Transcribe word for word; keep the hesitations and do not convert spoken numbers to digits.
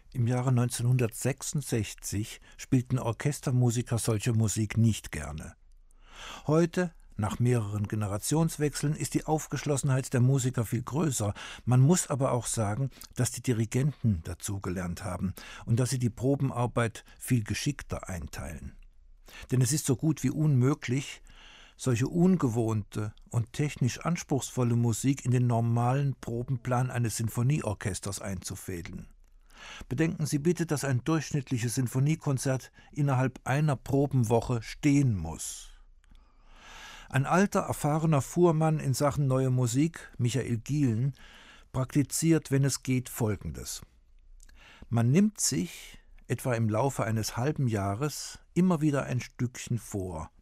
Im Jahre neunzehnhundertsechsundsechzig spielten Orchestermusiker solche Musik nicht gerne. Heute, nach mehreren Generationswechseln, ist die Aufgeschlossenheit der Musiker viel größer. Man muss aber auch sagen, dass die Dirigenten dazugelernt haben und dass sie die Probenarbeit viel geschickter einteilen. Denn es ist so gut wie unmöglich, solche ungewohnte und technisch anspruchsvolle Musik in den normalen Probenplan eines Sinfonieorchesters einzufädeln. Bedenken Sie bitte, dass ein durchschnittliches Sinfoniekonzert innerhalb einer Probenwoche stehen muss. Ein alter, erfahrener Fuhrmann in Sachen neue Musik, Michael Gielen, praktiziert, wenn es geht, Folgendes. Man nimmt sich, etwa im Laufe eines halben Jahres, immer wieder ein Stückchen vor,